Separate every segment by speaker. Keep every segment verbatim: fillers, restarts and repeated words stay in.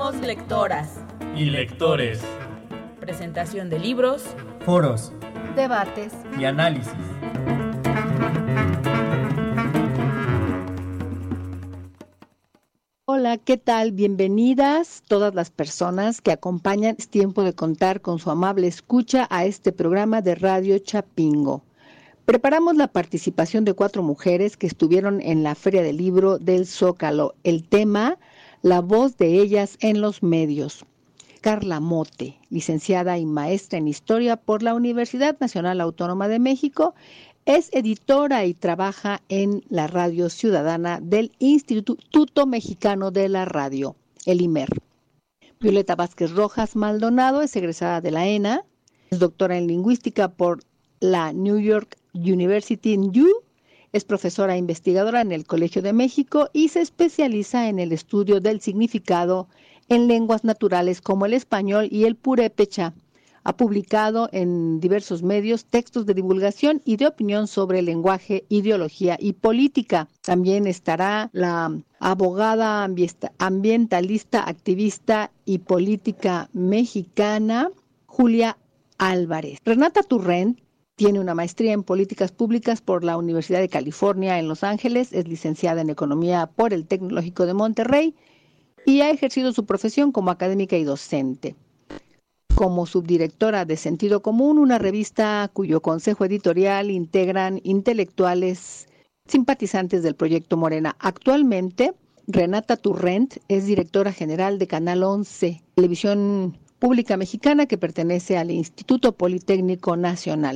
Speaker 1: Somos lectoras
Speaker 2: y lectores.
Speaker 1: Presentación de libros,
Speaker 3: foros,
Speaker 4: debates
Speaker 3: y análisis.
Speaker 4: Hola, ¿qué tal? Bienvenidas todas las personas que acompañan. Es tiempo de contar con su amable escucha a este programa de Radio Chapingo. Preparamos la participación de cuatro mujeres que estuvieron en la Feria del Libro del Zócalo. El tema, la voz de ellas en los medios. Carla Mote, licenciada y maestra en Historia por la Universidad Nacional Autónoma de México, es editora y trabaja en la Radio Ciudadana del Instituto Mexicano de la Radio, el I M E R. Violeta Vázquez Rojas Maldonado es egresada de la E N A, es doctora en Lingüística por la New York University N U, es profesora e investigadora en el Colegio de México y se especializa en el estudio del significado en lenguas naturales como el español y el purépecha. Ha publicado en diversos medios textos de divulgación y de opinión sobre lenguaje, ideología y política. También estará la abogada ambientalista, activista y política mexicana Julia Álvarez. Renata Turrent tiene una maestría en políticas públicas por la Universidad de California en Los Ángeles, es licenciada en economía por el Tecnológico de Monterrey y ha ejercido su profesión como académica y docente. Como subdirectora de Sentido Común, una revista cuyo consejo editorial integran intelectuales simpatizantes del Proyecto Morena. Actualmente, Renata Turrent es directora general de Canal once, televisión pública mexicana que pertenece al Instituto Politécnico Nacional.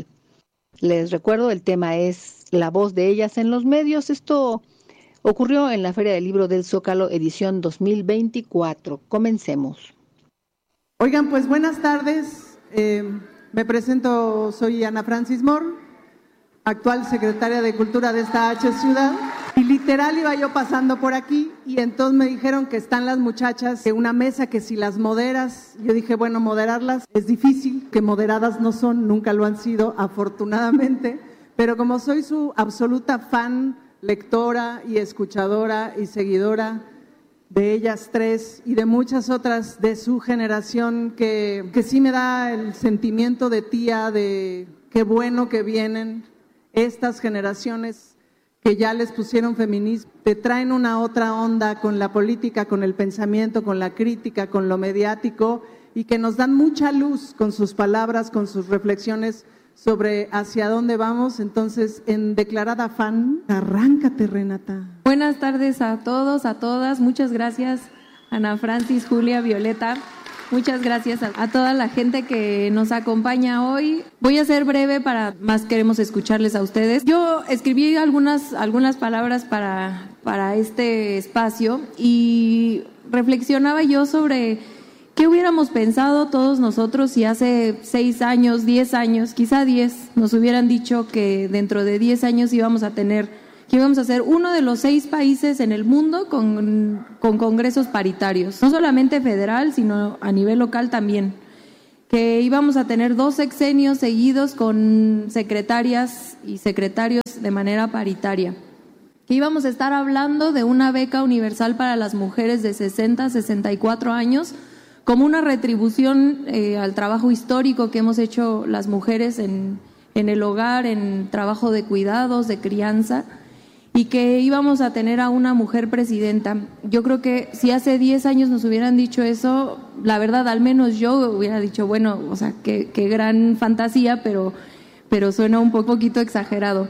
Speaker 4: Les recuerdo, el tema es la voz de ellas en los medios. Esto ocurrió en la Feria del Libro del Zócalo, edición dos mil veinticuatro. Comencemos.
Speaker 5: Oigan, pues buenas tardes. Eh, me presento, soy Ana Francis Moore, actual secretaria de Cultura de esta H ciudad. Y literal iba yo pasando por aquí y entonces me dijeron que están las muchachas de una mesa que si las moderas, yo dije, bueno, moderarlas es difícil, que moderadas no son, nunca lo han sido, afortunadamente, pero como soy su absoluta fan, lectora y escuchadora y seguidora de ellas tres y de muchas otras de su generación, que, que sí me da el sentimiento de tía, de qué bueno que vienen estas generaciones que ya les pusieron feminismo, te traen una otra onda con la política, con el pensamiento, con la crítica, con lo mediático y que nos dan mucha luz con sus palabras, con sus reflexiones sobre hacia dónde vamos. Entonces, en declarada fan, arráncate, Renata.
Speaker 6: Buenas tardes a todos, a todas. Muchas gracias, Ana Francis, Julia, Violeta. Muchas gracias a, a toda la gente que nos acompaña hoy. Voy a ser breve, para más queremos escucharles a ustedes. Yo escribí algunas, algunas palabras para, para este espacio y reflexionaba yo sobre qué hubiéramos pensado todos nosotros si hace seis años, diez años, quizá diez, nos hubieran dicho que dentro de diez años íbamos a tener, que íbamos a ser uno de los seis países en el mundo con, con congresos paritarios, no solamente federal, sino a nivel local también, que íbamos a tener dos sexenios seguidos con secretarias y secretarios de manera paritaria, que íbamos a estar hablando de una beca universal para las mujeres de sesenta a sesenta y cuatro años, como una retribución eh, al trabajo histórico que hemos hecho las mujeres en, en el hogar, en trabajo de cuidados, de crianza, y que íbamos a tener a una mujer presidenta. Yo creo que si hace diez años nos hubieran dicho eso, la verdad, al menos yo hubiera dicho, bueno, o sea, qué, qué gran fantasía, pero, pero suena un poquito exagerado.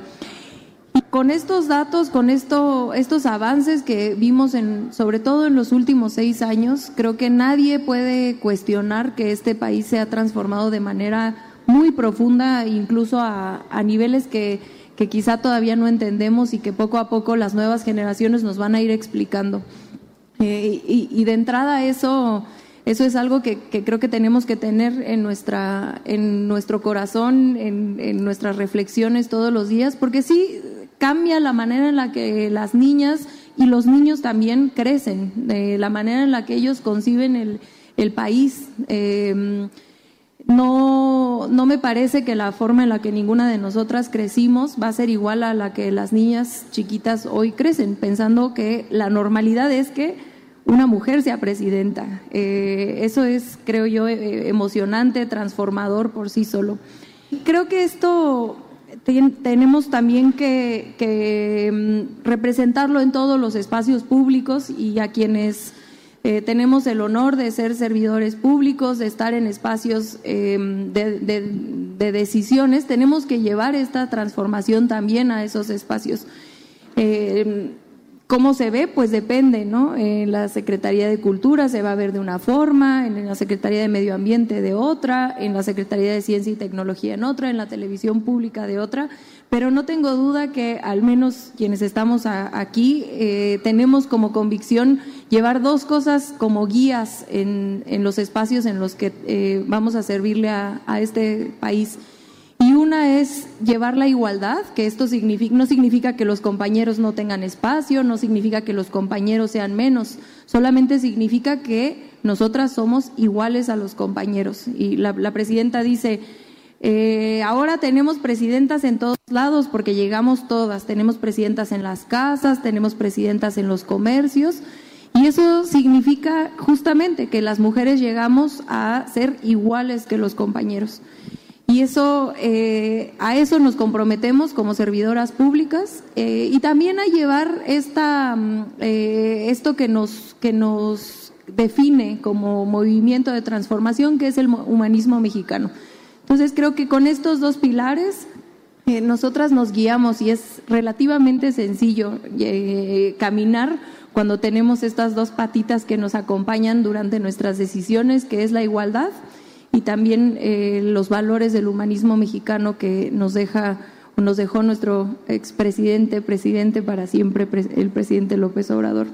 Speaker 6: Y con estos datos, con esto, estos avances que vimos, en, sobre todo en los últimos seis años, creo que nadie puede cuestionar que este país se ha transformado de manera muy profunda, incluso a, a niveles que, que quizá todavía no entendemos y que poco a poco las nuevas generaciones nos van a ir explicando. Eh, y, y de entrada eso, eso es algo que, que creo que tenemos que tener en, nuestra, en nuestro corazón, en, en nuestras reflexiones todos los días, porque sí cambia la manera en la que las niñas y los niños también crecen, eh, la manera en la que ellos conciben el, el país. Eh, no, no me parece que la forma en la que ninguna de nosotras crecimos va a ser igual a la que las niñas chiquitas hoy crecen, pensando que la normalidad es que una mujer sea presidenta. Eh, eso es, creo yo, eh, emocionante, transformador por sí solo. Creo que esto ten, tenemos también que, que um, representarlo en todos los espacios públicos, y a quienes eh, tenemos el honor de ser servidores públicos, de estar en espacios eh, de, de, de decisiones, tenemos que llevar esta transformación también a esos espacios. Eh, ¿Cómo se ve? Pues depende, ¿no? En la Secretaría de Cultura se va a ver de una forma, en la Secretaría de Medio Ambiente de otra, en la Secretaría de Ciencia y Tecnología en otra, en la televisión pública de otra, pero no tengo duda que al menos quienes estamos a, aquí eh, tenemos como convicción llevar dos cosas como guías en, en los espacios en los que eh, vamos a servirle a, a este país. Y una es llevar la igualdad, que esto significa, no significa que los compañeros no tengan espacio, no significa que los compañeros sean menos, solamente significa que nosotras somos iguales a los compañeros. Y la, la presidenta dice, eh, ahora tenemos presidentas en todos lados porque llegamos todas, tenemos presidentas en las casas, tenemos presidentas en los comercios, y eso significa justamente que las mujeres llegamos a ser iguales que los compañeros. Y eso, eh, a eso nos comprometemos como servidoras públicas, eh, y también a llevar esta, eh, esto que nos, que nos define como movimiento de transformación, que es el humanismo mexicano. Entonces creo que con estos dos pilares eh, nosotras nos guiamos, y es relativamente sencillo eh, caminar cuando tenemos estas dos patitas que nos acompañan durante nuestras decisiones, que es la igualdad y también eh, los valores del humanismo mexicano que nos deja o nos dejó nuestro expresidente, presidente para siempre, el presidente López Obrador.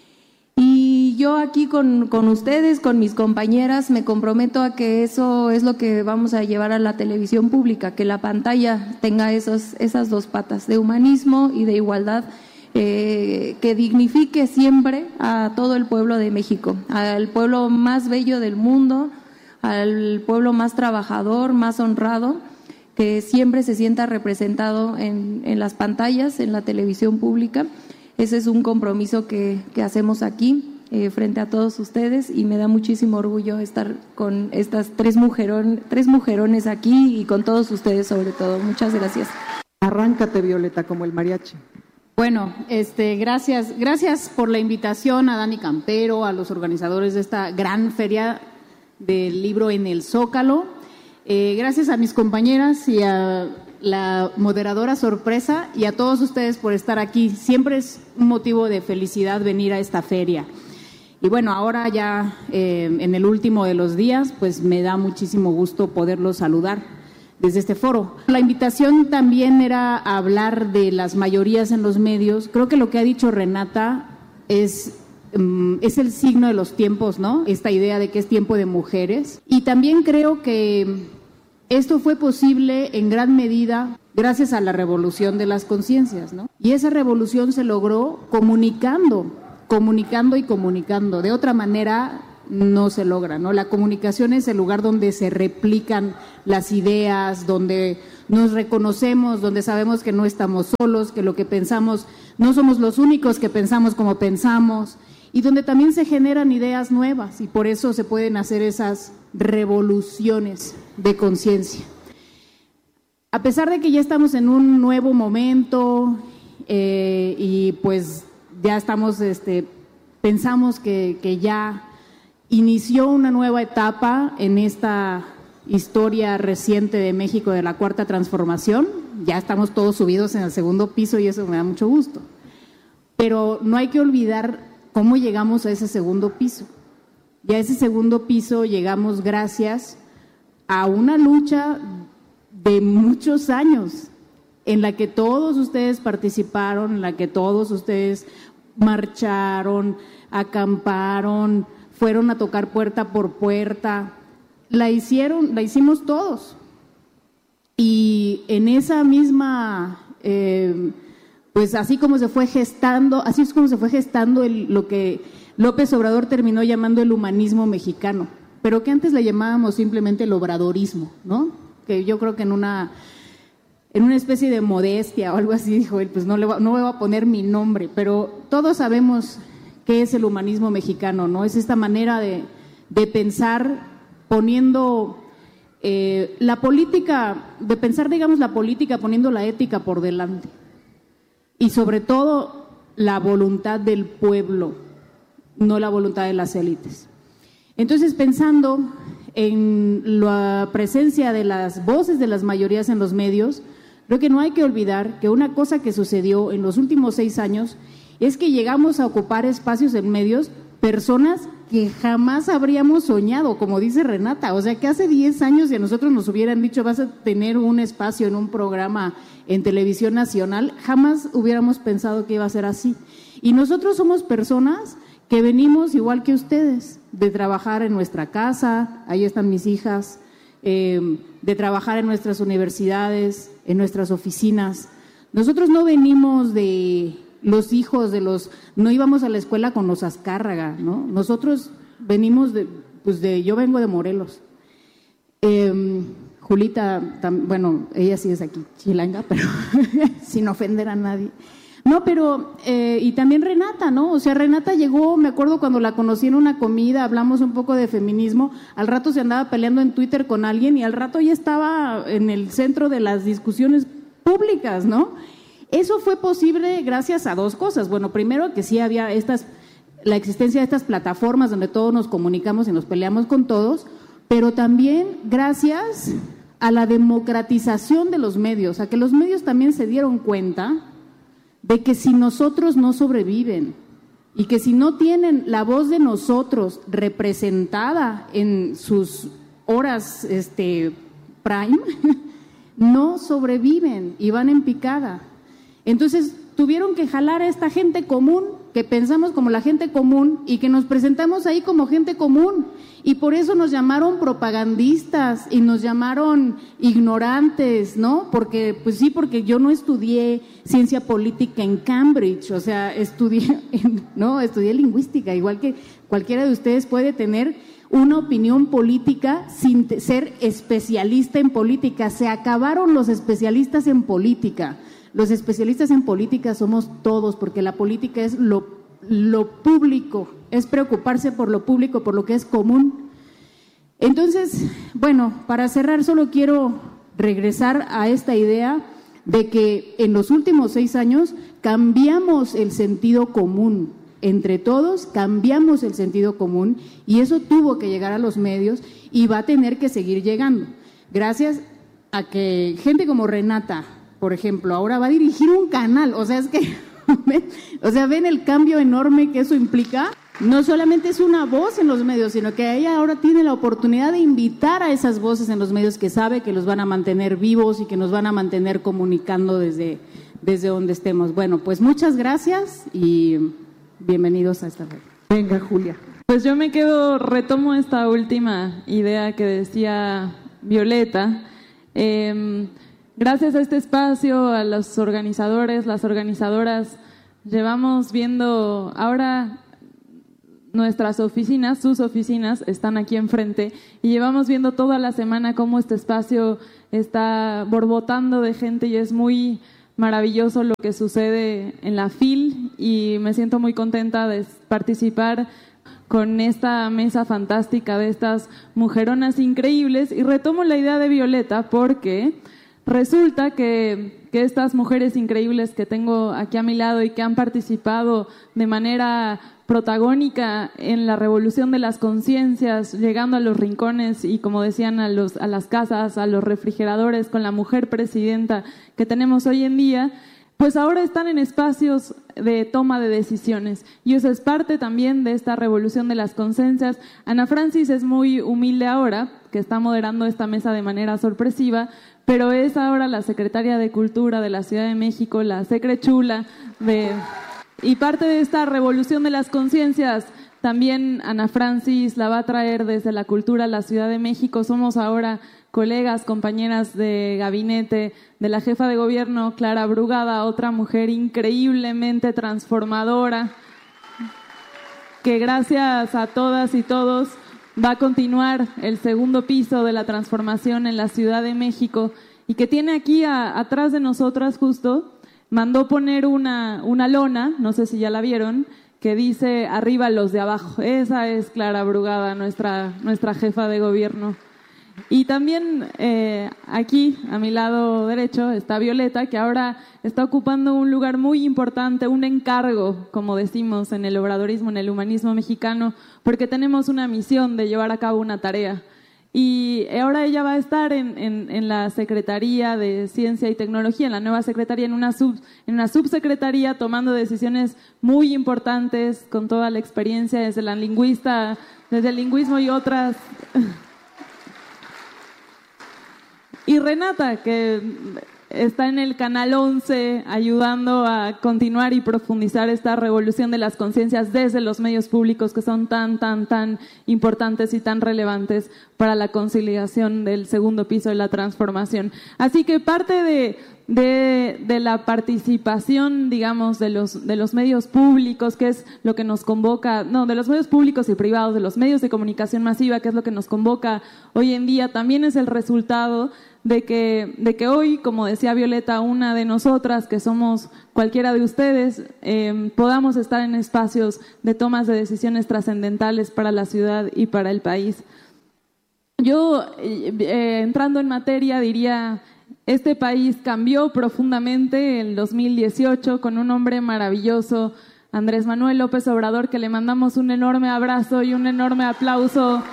Speaker 6: Y yo aquí con, con ustedes, con mis compañeras, me comprometo a que eso es lo que vamos a llevar a la televisión pública, que la pantalla tenga esos, esas dos patas de humanismo y de igualdad, eh, que dignifique siempre a todo el pueblo de México, al pueblo más bello del mundo, al pueblo más trabajador, más honrado, que siempre se sienta representado en, en las pantallas, en la televisión pública. Ese es un compromiso que, que hacemos aquí eh, frente a todos ustedes, y me da muchísimo orgullo estar con estas tres, mujerón, tres mujerones aquí y con todos ustedes sobre todo. Muchas gracias.
Speaker 5: Arráncate, Violeta, como el mariachi.
Speaker 2: Bueno, este, gracias, gracias por la invitación a Dani Campero, a los organizadores de esta gran feria del libro en el Zócalo. Eh, gracias a mis compañeras y a la moderadora sorpresa y a todos ustedes por estar aquí. Siempre es un motivo de felicidad venir a esta feria. Y bueno, ahora ya eh, en el último de los días, pues me da muchísimo gusto poderlos saludar desde este foro. La invitación también era hablar de las mayorías en los medios. Creo que lo que ha dicho Renata es es el signo de los tiempos, ¿no? Esta idea de que es tiempo de mujeres. Y también creo que esto fue posible en gran medida gracias a la revolución de las conciencias, ¿no? Y esa revolución se logró comunicando, comunicando y comunicando. De otra manera no se logra, ¿no? La comunicación es el lugar donde se replican las ideas, donde nos reconocemos, donde sabemos que no estamos solos, que lo que pensamos, no somos los únicos que pensamos como pensamos, y donde también se generan ideas nuevas, y por eso se pueden hacer esas revoluciones de conciencia. A pesar de que ya estamos en un nuevo momento eh, y pues ya estamos, este, pensamos que, que ya inició una nueva etapa en esta historia reciente de México de la Cuarta Transformación, ya estamos todos subidos en el segundo piso y eso me da mucho gusto. Pero no hay que olvidar cómo llegamos a ese segundo piso. Y a ese segundo piso llegamos gracias a una lucha de muchos años en la que todos ustedes participaron, en la que todos ustedes marcharon, acamparon, fueron a tocar puerta por puerta. La hicieron, la hicimos todos. Y en esa misma, eh, pues así como se fue gestando, así es como se fue gestando el, lo que López Obrador terminó llamando el humanismo mexicano, pero que antes le llamábamos simplemente el obradorismo, ¿no? Que yo creo que en una, en una especie de modestia o algo así dijo él, pues no le va, no me voy a poner mi nombre, pero todos sabemos qué es el humanismo mexicano, ¿no? Es esta manera de, de pensar poniendo eh, la política, de pensar, digamos, la política poniendo la ética por delante y sobre todo la voluntad del pueblo, no la voluntad de las élites. Entonces, pensando en la presencia de las voces de las mayorías en los medios, creo que no hay que olvidar que una cosa que sucedió en los últimos seis años es que llegamos a ocupar espacios en medios, personas que jamás habríamos soñado, como dice Renata, o sea que hace diez años si a nosotros nos hubieran dicho vas a tener un espacio en un programa en televisión nacional, jamás hubiéramos pensado que iba a ser así. Y nosotros somos personas que venimos igual que ustedes, de trabajar en nuestra casa, ahí están mis hijas, eh, de trabajar en nuestras universidades, en nuestras oficinas. Nosotros no venimos de los hijos de los, no íbamos a la escuela con los Azcárraga, ¿no? Nosotros venimos de, pues de, yo vengo de Morelos. Eh, Julita, tam, bueno, ella sí es aquí, chilanga, pero sin ofender a nadie. No, pero, eh, y también Renata, ¿no? O sea, Renata llegó, me acuerdo cuando la conocí en una comida, hablamos un poco de feminismo, al rato se andaba peleando en Twitter con alguien y al rato ya estaba en el centro de las discusiones públicas, ¿no? Eso fue posible gracias a dos cosas. Bueno, primero que sí había estas, la existencia de estas plataformas donde todos nos comunicamos y nos peleamos con todos, pero también gracias a la democratización de los medios, a que los medios también se dieron cuenta de que si nosotros no sobreviven y que si no tienen la voz de nosotros representada en sus horas este, prime, no sobreviven y van en picada. Entonces tuvieron que jalar a esta gente común, que pensamos como la gente común y que nos presentamos ahí como gente común. Y por eso nos llamaron propagandistas y nos llamaron ignorantes, ¿no? Porque, pues sí, porque yo no estudié ciencia política en Cambridge, o sea, estudié, no, estudié lingüística, igual que cualquiera de ustedes puede tener una opinión política sin ser especialista en política. Se acabaron los especialistas en política. Los especialistas en política somos todos, porque la política es lo lo público, es preocuparse por lo público, por lo que es común. Entonces, bueno, para cerrar solo quiero regresar a esta idea de que en los últimos seis años cambiamos el sentido común, entre todos cambiamos el sentido común y eso tuvo que llegar a los medios y va a tener que seguir llegando, gracias a que gente como Renata, por ejemplo, ahora va a dirigir un canal, o sea, es que o sea, ven el cambio enorme que eso implica. No solamente es una voz en los medios, sino que ella ahora tiene la oportunidad de invitar a esas voces en los medios que sabe que los van a mantener vivos y que nos van a mantener comunicando desde, desde donde estemos. Bueno, pues muchas gracias y bienvenidos a esta red.
Speaker 5: Venga, Julia.
Speaker 3: Pues yo me quedo, retomo esta última idea que decía Violeta. Eh, Gracias a este espacio, a los organizadores, las organizadoras, llevamos viendo ahora nuestras oficinas, sus oficinas están aquí enfrente y llevamos viendo toda la semana cómo este espacio está borbotando de gente y es muy maravilloso lo que sucede en la F I L y me siento muy contenta de participar con esta mesa fantástica de estas mujeronas increíbles y retomo la idea de Violeta porque resulta que, que estas mujeres increíbles que tengo aquí a mi lado y que han participado de manera protagónica en la revolución de las conciencias, llegando a los rincones y, como decían, a, los, a las casas, a los refrigeradores, con la mujer presidenta que tenemos hoy en día, pues ahora están en espacios de toma de decisiones. Y eso es parte también de esta revolución de las conciencias. Ana Francis es muy humilde ahora, que está moderando esta mesa de manera sorpresiva, pero es ahora la secretaria de Cultura de la Ciudad de México, la secrechula de... Y parte de esta revolución de las conciencias, también Ana Francis la va a traer desde la cultura a la Ciudad de México. Somos ahora colegas, compañeras de gabinete de la jefa de gobierno, Clara Brugada, otra mujer increíblemente transformadora, que gracias a todas y todos va a continuar el segundo piso de la transformación en la Ciudad de México y que tiene aquí a, atrás de nosotras justo, mandó poner una, una lona, no sé si ya la vieron, que dice arriba los de abajo. Esa es Clara Brugada, nuestra, nuestra jefa de gobierno. Y también eh, aquí, a mi lado derecho, está Violeta, que ahora está ocupando un lugar muy importante, un encargo, como decimos en el obradorismo, en el humanismo mexicano, porque tenemos una misión de llevar a cabo una tarea. Y ahora ella va a estar en, en, en la Secretaría de Ciencia y Tecnología, en la nueva Secretaría, en una, sub, en una subsecretaría, tomando decisiones muy importantes, con toda la experiencia desde la lingüista, desde el lingüismo y otras. Y Renata, que está en el Canal once ayudando a continuar y profundizar esta revolución de las conciencias desde los medios públicos, que son tan, tan, tan importantes y tan relevantes para la conciliación del segundo piso de la transformación. Así que parte de, de, de la participación, digamos, de los, de los medios públicos, que es lo que nos convoca, no, de los medios públicos y privados, de los medios de comunicación masiva, que es lo que nos convoca hoy en día, también es el resultado de que, de que hoy, como decía Violeta, una de nosotras, que somos cualquiera de ustedes, eh, podamos estar en espacios de tomas de decisiones trascendentales para la ciudad y para el país. Yo, eh, entrando en materia, diría, este país cambió profundamente en el dos mil dieciocho con un hombre maravilloso, Andrés Manuel López Obrador, que le mandamos un enorme abrazo y un enorme aplauso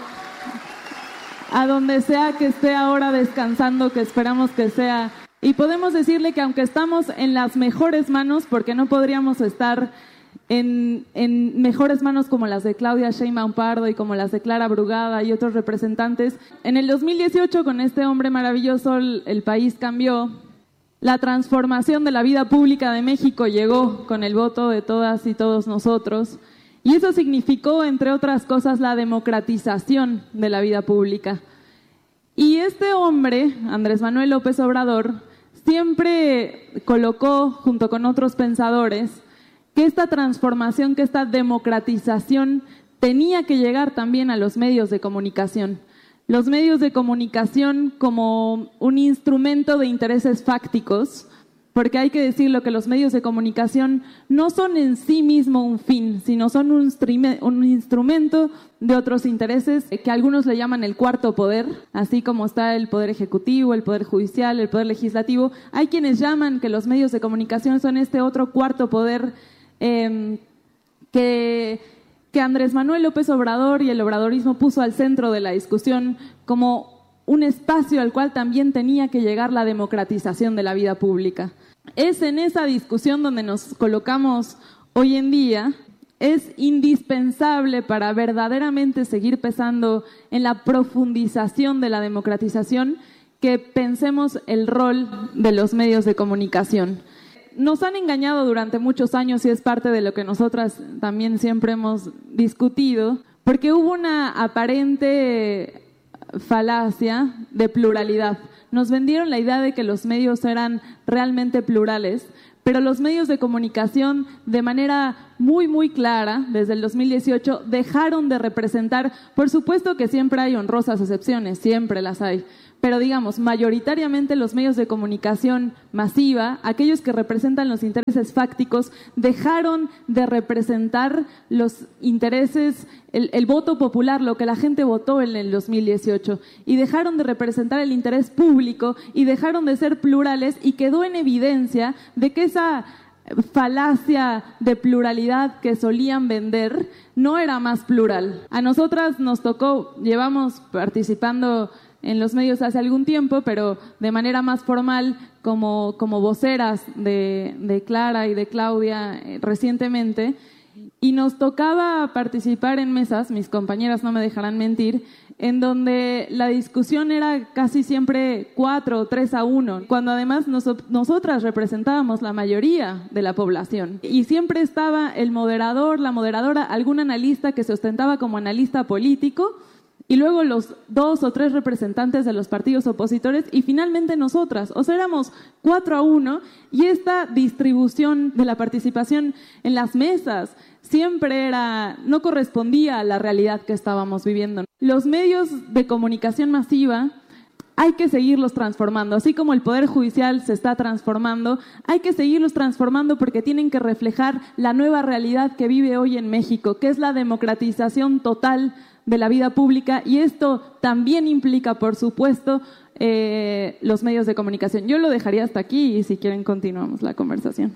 Speaker 3: a donde sea que esté ahora descansando, que esperamos que sea. Y podemos decirle que aunque estamos en las mejores manos, porque no podríamos estar en, en mejores manos como las de Claudia Sheinbaum Pardo y como las de Clara Brugada y otros representantes, en el dos mil dieciocho con este hombre maravilloso el, el país cambió. La transformación de la vida pública de México llegó con el voto de todas y todos nosotros. Y eso significó, entre otras cosas, la democratización de la vida pública. Y este hombre, Andrés Manuel López Obrador, siempre colocó, junto con otros pensadores, que esta transformación, que esta democratización tenía que llegar también a los medios de comunicación. Los medios de comunicación como un instrumento de intereses fácticos, porque hay que decirlo que los medios de comunicación no son en sí mismo un fin, sino son un, un instrumento de otros intereses que algunos le llaman el cuarto poder, así como está el poder ejecutivo, el poder judicial, el poder legislativo. Hay quienes llaman que los medios de comunicación son este otro cuarto poder eh, que, que Andrés Manuel López Obrador y el obradorismo puso al centro de la discusión como un espacio al cual también tenía que llegar la democratización de la vida pública. Es en esa discusión donde nos colocamos hoy en día. Es indispensable para verdaderamente seguir pensando en la profundización de la democratización que pensemos el rol de los medios de comunicación. Nos han engañado durante muchos años y es parte de lo que nosotras también siempre hemos discutido, porque hubo una aparente falacia de pluralidad. Nos vendieron la idea de que los medios eran realmente plurales, pero los medios de comunicación, de manera muy, muy clara, desde el dos mil dieciocho, dejaron de representar. Por supuesto que siempre hay honrosas excepciones, siempre las hay, pero digamos, mayoritariamente los medios de comunicación masiva, aquellos que representan los intereses fácticos, dejaron de representar los intereses, el, el voto popular, lo que la gente votó en el dos mil dieciocho, y dejaron de representar el interés público y dejaron de ser plurales, y quedó en evidencia de que esa falacia de pluralidad que solían vender no era más plural. A nosotras nos tocó, llevamos participando en los medios hace algún tiempo, pero de manera más formal como, como voceras de, de Clara y de Claudia eh, recientemente, y nos tocaba participar en mesas, mis compañeras no me dejarán mentir, en donde la discusión era casi siempre cuatro o tres a uno, cuando además nos, nosotras representábamos la mayoría de la población. Y siempre estaba el moderador, la moderadora, algún analista que se ostentaba como analista político, y luego los dos o tres representantes de los partidos opositores, y finalmente nosotras. O sea, éramos cuatro a uno, y esta distribución de la participación en las mesas siempre era, no correspondía a la realidad que estábamos viviendo. Los medios de comunicación masiva hay que seguirlos transformando. Así como el Poder Judicial se está transformando, hay que seguirlos transformando porque tienen que reflejar la nueva realidad que vive hoy en México, que es la democratización total de la vida pública, y esto también implica, por supuesto, eh, los medios de comunicación. Yo lo dejaría hasta aquí y si quieren continuamos la conversación.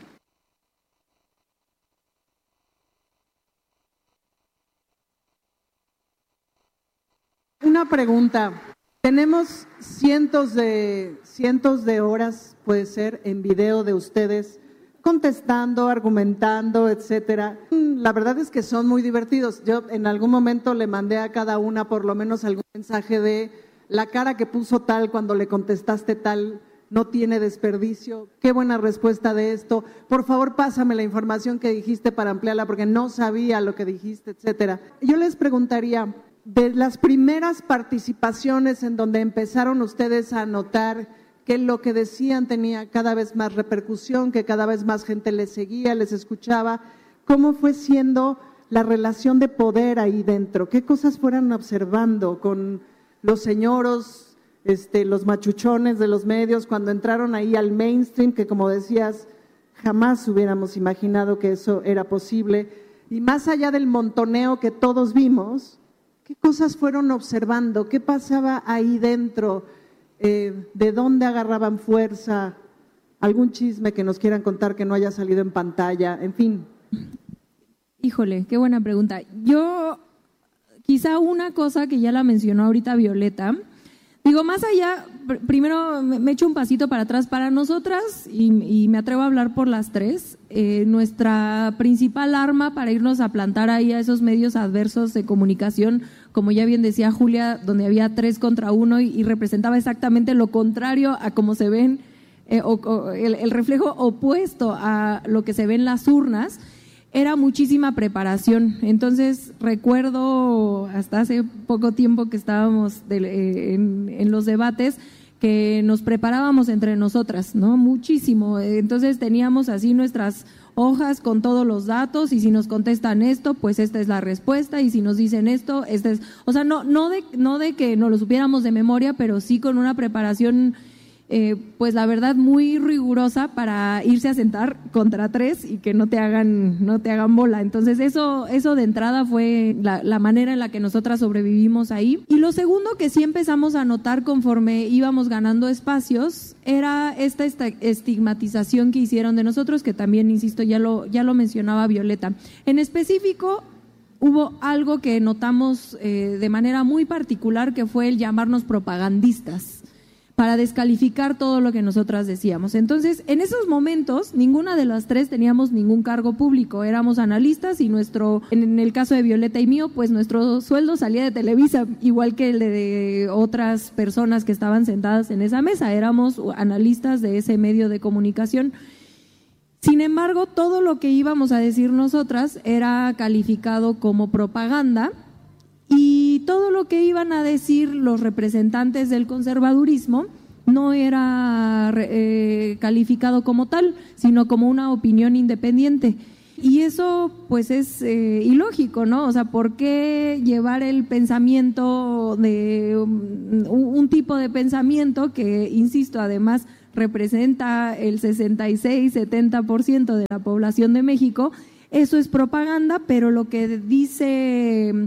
Speaker 5: Una pregunta. Tenemos cientos de, cientos de horas, puede ser, en video de ustedes contestando, argumentando, etcétera. La verdad es que son muy divertidos. Yo en algún momento le mandé a cada una por lo menos algún mensaje de la cara que puso tal cuando le contestaste tal, no tiene desperdicio. Qué buena respuesta de esto. Por favor, pásame la información que dijiste para ampliarla porque no sabía lo que dijiste, etcétera. Yo les preguntaría, de las primeras participaciones en donde empezaron ustedes a notar que lo que decían tenía cada vez más repercusión, que cada vez más gente les seguía, les escuchaba, ¿cómo fue siendo la relación de poder ahí dentro? ¿Qué cosas fueron observando con los señoros, este, los machuchones de los medios, cuando entraron ahí al mainstream, que como decías, jamás hubiéramos imaginado que eso era posible? Y más allá del montoneo que todos vimos, ¿qué cosas fueron observando? ¿Qué pasaba ahí dentro? Eh, ¿De dónde agarraban fuerza? ¿Algún chisme que nos quieran contar que no haya salido en pantalla? En fin.
Speaker 6: Híjole, qué buena pregunta. Yo, quizá una cosa que ya la mencionó ahorita Violeta, digo, más allá, pr- primero me echo un pasito para atrás. Para nosotras, y, y me atrevo a hablar por las tres, eh, nuestra principal arma para irnos a plantar ahí a esos medios adversos de comunicación, como ya bien decía Julia, donde había tres contra uno y, y representaba exactamente lo contrario a cómo se ven, eh, o, o el, el reflejo opuesto a lo que se ve en las urnas, era muchísima preparación. Entonces recuerdo hasta hace poco tiempo que estábamos de, eh, en, en los debates, que nos preparábamos entre nosotras, ¿no? Muchísimo. Entonces teníamos así nuestras hojas con todos los datos, y si nos contestan esto, pues esta es la respuesta, y si nos dicen esto, esta es, o sea, no, no de, no de que no lo supiéramos de memoria, pero sí con una preparación, eh, pues la verdad muy rigurosa para irse a sentar contra tres y que no te hagan, no te hagan bola. Entonces eso, eso de entrada fue la, la manera en la que nosotras sobrevivimos ahí. Y lo segundo que sí empezamos a notar conforme íbamos ganando espacios era esta estigmatización que hicieron de nosotros, que también, insisto, ya lo, ya lo mencionaba Violeta. En específico, hubo algo que notamos eh, de manera muy particular, que fue el llamarnos propagandistas, para descalificar todo lo que nosotras decíamos. Entonces, en esos momentos, ninguna de las tres teníamos ningún cargo público, éramos analistas, y nuestro, en el caso de Violeta y mío, pues nuestro sueldo salía de Televisa, igual que el de, de otras personas que estaban sentadas en esa mesa, éramos analistas de ese medio de comunicación. Sin embargo, todo lo que íbamos a decir nosotras era calificado como propaganda, y todo lo que iban a decir los representantes del conservadurismo no era eh, calificado como tal, sino como una opinión independiente. Y eso pues es eh, ilógico, ¿no? O sea, ¿por qué llevar el pensamiento de um, un, un tipo de pensamiento que, insisto, además representa el sesenta y seis, setenta por ciento de la población de México? Eso es propaganda, pero lo que dice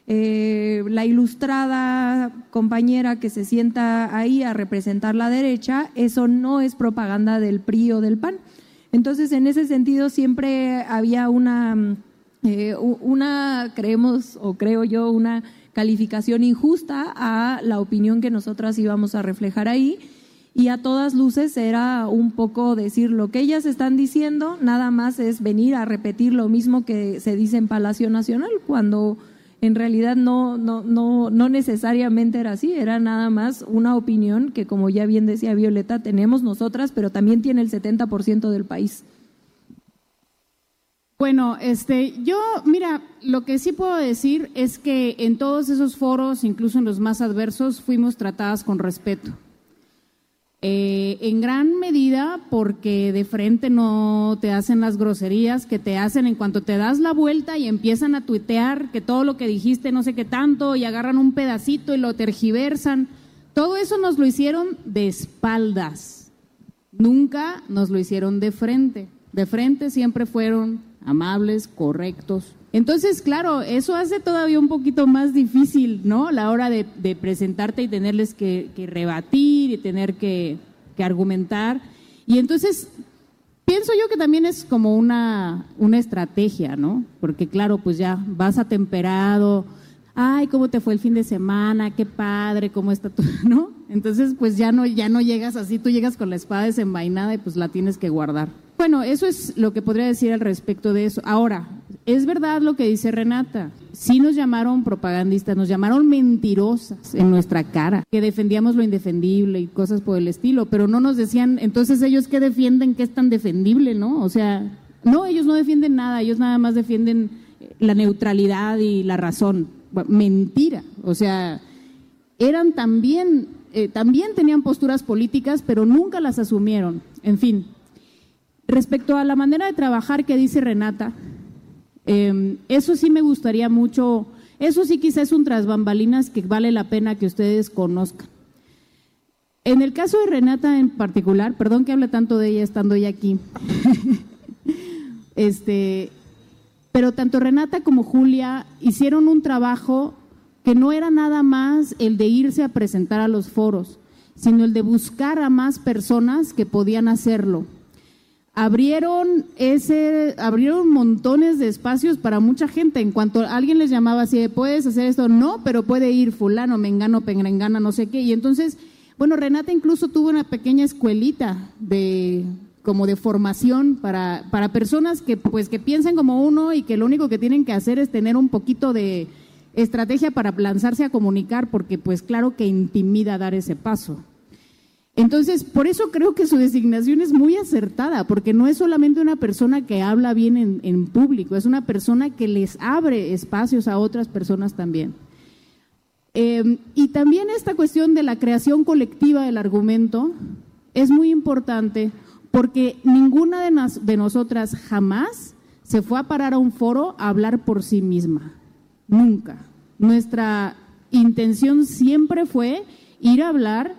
Speaker 6: Eh, la ilustrada compañera que se sienta ahí a representar la derecha, eso no es propaganda del P R I o del P A N. Entonces, en ese sentido, siempre había una, eh, una, creemos o creo yo, una calificación injusta a la opinión que nosotras íbamos a reflejar ahí, y a todas luces era un poco decir lo que ellas están diciendo, nada más es venir a repetir lo mismo que se dice en Palacio Nacional, cuando en realidad no, no, no, no necesariamente era así, era nada más una opinión que, como ya bien decía Violeta, tenemos nosotras, pero también tiene el setenta por ciento del país.
Speaker 2: Bueno, este, yo, mira, lo que sí puedo decir es que en todos esos foros, incluso en los más adversos, fuimos tratadas con respeto. Eh, en gran medida porque de frente no te hacen las groserías que te hacen en cuanto te das la vuelta y empiezan a tuitear que todo lo que dijiste no sé qué tanto, y agarran un pedacito y lo tergiversan. Todo eso nos lo hicieron de espaldas, nunca nos lo hicieron de frente. De frente siempre fueron amables, correctos. Entonces, claro, eso hace todavía un poquito más difícil, ¿no? La hora de, de presentarte y tenerles que, que rebatir y tener que, que argumentar. Y entonces, pienso yo que también es como una, una estrategia, ¿no? Porque claro, pues ya vas atemperado. Ay, ¿cómo te fue el fin de semana? Qué padre, ¿cómo está tú? ¿No? Entonces, pues ya no, ya no llegas así, tú llegas con la espada desenvainada y pues la tienes que guardar. Bueno, eso es lo que podría decir al respecto de eso. Ahora, es verdad lo que dice Renata. Sí nos llamaron propagandistas, nos llamaron mentirosas en nuestra cara, que defendíamos lo indefendible y cosas por el estilo, pero no nos decían, entonces ellos qué defienden, qué es tan defendible, ¿no? O sea, no, ellos no defienden nada, ellos nada más defienden la neutralidad y la razón. Mentira, o sea, eran también, eh, también tenían posturas políticas, pero nunca las asumieron. En fin, respecto a la manera de trabajar que dice Renata, eh, eso sí me gustaría mucho, eso sí quizás es un tras bambalinas que vale la pena que ustedes conozcan. En el caso de Renata en particular, perdón que hable tanto de ella estando ella aquí, este... pero tanto Renata como Julia hicieron un trabajo que no era nada más el de irse a presentar a los foros, sino el de buscar a más personas que podían hacerlo. Abrieron ese, abrieron montones de espacios para mucha gente. En cuanto alguien les llamaba así, ¿puedes hacer esto? No, pero puede ir fulano, mengano, perengana, no sé qué. Y entonces, bueno, Renata incluso tuvo una pequeña escuelita de... como de formación para, para personas que pues que piensan como uno y que lo único que tienen que hacer es tener un poquito de estrategia para lanzarse a comunicar, porque pues claro que intimida dar ese paso. Entonces, por eso creo que su designación es muy acertada, porque no es solamente una persona que habla bien en, en público, es una persona que les abre espacios a otras personas también. Eh, y también esta cuestión de la creación colectiva del argumento es muy importante, porque ninguna de, nos, de nosotras jamás se fue a parar a un foro a hablar por sí misma, nunca. Nuestra intención siempre fue ir a hablar,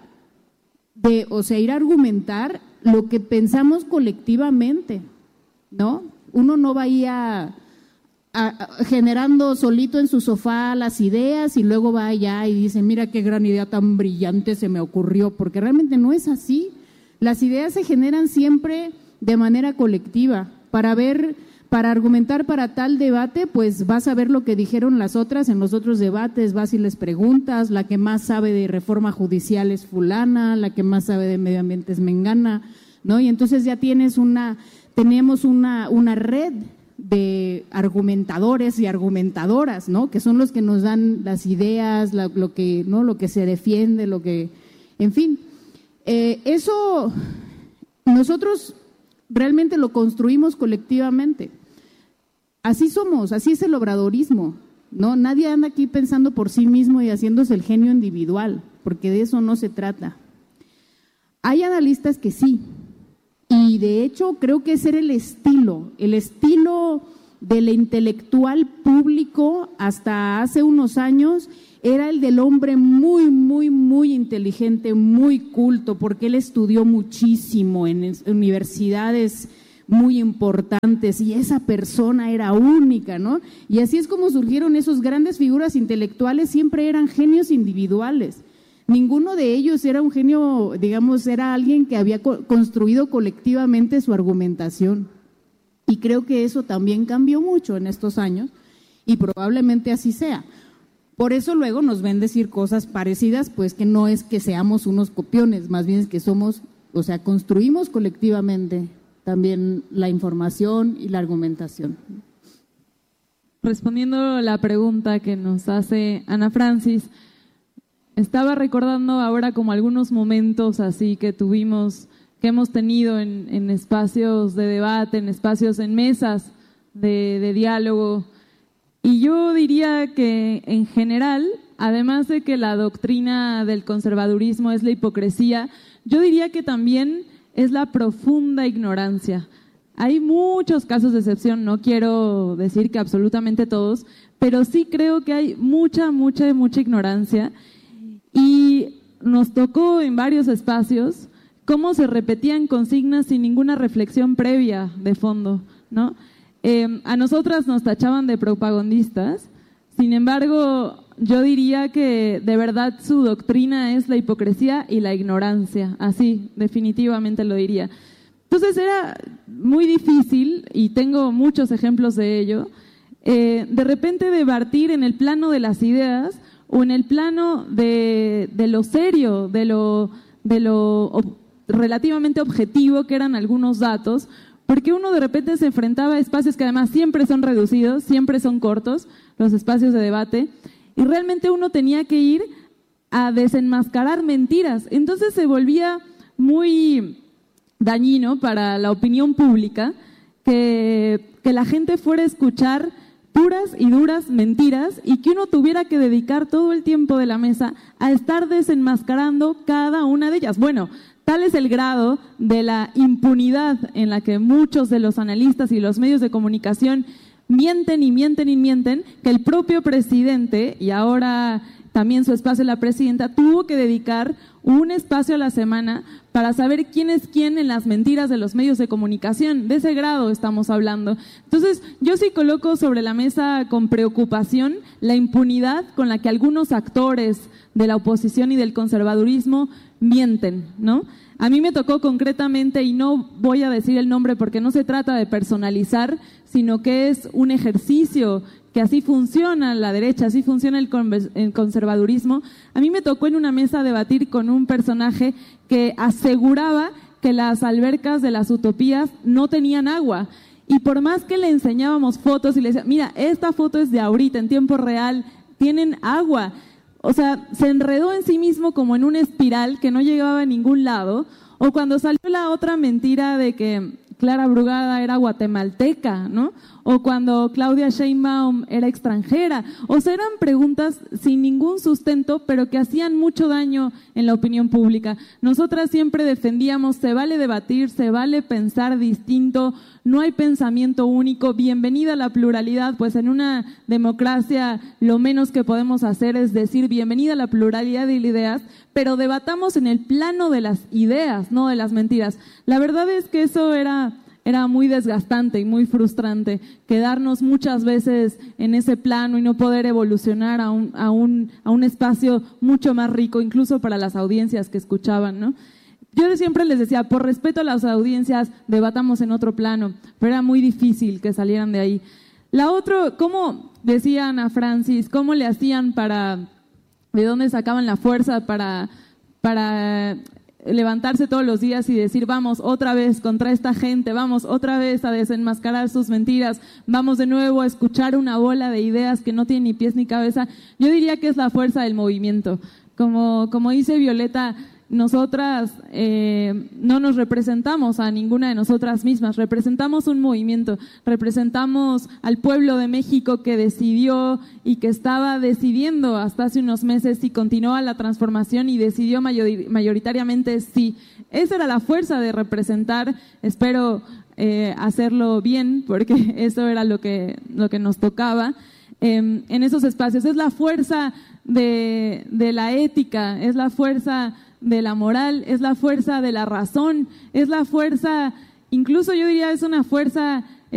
Speaker 2: de, o sea, ir a argumentar lo que pensamos colectivamente, ¿no? Uno no va ahí a, a, a, generando solito en su sofá las ideas y luego va allá y dice, mira qué gran idea tan brillante se me ocurrió, porque realmente no es así. Las ideas se generan siempre de manera colectiva. Para ver, para argumentar para tal debate, pues vas a ver lo que dijeron las otras en los otros debates, vas y les preguntas, la que más sabe de reforma judicial es fulana, la que más sabe de medio ambiente es mengana, ¿no? Y entonces ya tienes una, tenemos una, una red de argumentadores y argumentadoras, ¿no? Que son los que nos dan las ideas, la, lo que, ¿no? Lo que se defiende, lo que, en fin. Eh, eso nosotros realmente lo construimos colectivamente. Así somos, así es el obradorismo, ¿no? Nadie anda aquí pensando por sí mismo y haciéndose el genio individual, porque de eso no se trata. Hay analistas que sí, y de hecho creo que ese era el estilo, el estilo del intelectual público hasta hace unos años. Era el del hombre muy, muy, muy inteligente, muy culto, porque él estudió muchísimo en universidades muy importantes y esa persona era única, ¿no? Y así es como surgieron esos grandes figuras intelectuales, siempre eran genios individuales. Ninguno de ellos era un genio, digamos, era alguien que había co- construido colectivamente su argumentación. Y creo que eso también cambió mucho en estos años y probablemente así sea. Por eso luego nos ven decir cosas parecidas, pues que no es que seamos unos copiones, más bien es que somos, o sea, construimos colectivamente también la información y la argumentación.
Speaker 3: Respondiendo la pregunta que nos hace Ana Francis, estaba recordando ahora como algunos momentos así que tuvimos, que hemos tenido en, en espacios de debate, en espacios, en mesas de, de diálogo. Y yo diría que en general, además de que la doctrina del conservadurismo es la hipocresía, yo diría que también es la profunda ignorancia. Hay muchos casos de excepción, no quiero decir que absolutamente todos, pero sí creo que hay mucha, mucha, mucha ignorancia. Y nos tocó en varios espacios cómo se repetían consignas sin ninguna reflexión previa de fondo, ¿no? Eh, a nosotras nos tachaban de propagandistas, sin embargo, yo diría que de verdad su doctrina es la hipocresía y la ignorancia, así definitivamente lo diría. Entonces era muy difícil, y tengo muchos ejemplos de ello, eh, de repente debatir en el plano de las ideas o en el plano de, de lo serio, de lo, de lo ob- relativamente objetivo que eran algunos datos, porque uno de repente se enfrentaba a espacios que además siempre son reducidos, siempre son cortos, los espacios de debate, y realmente uno tenía que ir a desenmascarar mentiras. Entonces se volvía muy dañino para la opinión pública que, que la gente fuera a escuchar puras y duras mentiras y que uno tuviera que dedicar todo el tiempo de la mesa a estar desenmascarando cada una de ellas. Bueno, tal es el grado de la impunidad en la que muchos de los analistas y los medios de comunicación mienten y mienten y mienten, que el propio presidente, y ahora también su espacio la presidenta, tuvo que dedicar un espacio a la semana para saber quién es quién en las mentiras de los medios de comunicación. De ese grado estamos hablando. Entonces, yo sí coloco sobre la mesa con preocupación la impunidad con la que algunos actores de la oposición y del conservadurismo mienten, ¿no? A mí me tocó concretamente, y no voy a decir el nombre porque no se trata de personalizar, sino que es un ejercicio que así funciona la derecha, así funciona el, el conservadurismo. A mí me tocó en una mesa debatir con un personaje que aseguraba que las albercas de las utopías no tenían agua. Y por más que le enseñábamos fotos y le decía, mira, esta foto es de ahorita, en tiempo real, tienen agua. O sea, se enredó en sí mismo como en una espiral que no llegaba a ningún lado. O cuando salió la otra mentira de que Clara Brugada era guatemalteca, ¿no? O cuando Claudia Sheinbaum era extranjera. O sea, eran preguntas sin ningún sustento, pero que hacían mucho daño en la opinión pública. Nosotras siempre defendíamos, se vale debatir, se vale pensar distinto, no hay pensamiento único, bienvenida a la pluralidad, pues en una democracia lo menos que podemos hacer es decir bienvenida a la pluralidad de ideas, pero debatamos en el plano de las ideas, no de las mentiras. La verdad es que eso era, era muy desgastante y muy frustrante, quedarnos muchas veces en ese plano y no poder evolucionar a un, a un, a un espacio mucho más rico, incluso para las audiencias que escuchaban, ¿no? Yo siempre les decía, por respeto a las audiencias, debatamos en otro plano, pero era muy difícil que salieran de ahí. La otra, ¿cómo decía Ana Francis? ¿Cómo le hacían para, de dónde sacaban la fuerza para, para levantarse todos los días y decir, vamos otra vez contra esta gente, vamos otra vez a desenmascarar sus mentiras, vamos de nuevo a escuchar una bola de ideas que no tienen ni pies ni cabeza? Yo diría que es la fuerza del movimiento. Como, como dice Violeta, nosotras eh, no nos representamos a ninguna de nosotras mismas, representamos un movimiento, representamos al pueblo de México que decidió y que estaba decidiendo hasta hace unos meses si continuaba la transformación y decidió mayor, mayoritariamente sí. Esa era la fuerza de representar, espero eh, hacerlo bien porque eso era lo que, lo que nos tocaba eh, en esos espacios. Es la fuerza de, de la ética, es la fuerza de la moral, es la fuerza de la razón, es la fuerza, incluso yo diría es una fuerza